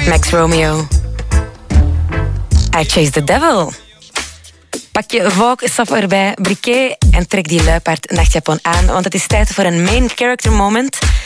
Max Romeo. I Chase the Devil. Pak je Vogue sap erbij, briquet en trek die luipaard nachtjapon aan, want het is tijd voor een main character moment.